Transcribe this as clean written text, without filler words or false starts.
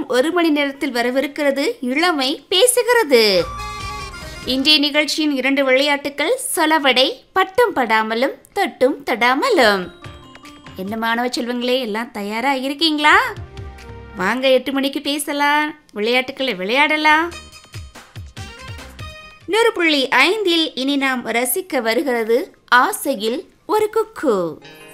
1 மணி நேரத்தில் வரவிருக்கிறது இளமை பேசுகிறது. இன்றைய நிகழ்ச்சியின் 2 விளையாட்டுக்கள் சொலவடை, பட்டும் படாமலும் தொட்டும் தொடாமலும். என்ன மாணவ செல்வங்களே, எல்லாம் தயாரா இருக்கீங்களா? வாங்க 8 மணிக்கு பேசலாம், விளையாட்டுக்களை விளையாடலாம். 100.5 இனி நாம் ரசிக்க வருகிறது ஆசையில் ஒரு குக்கு.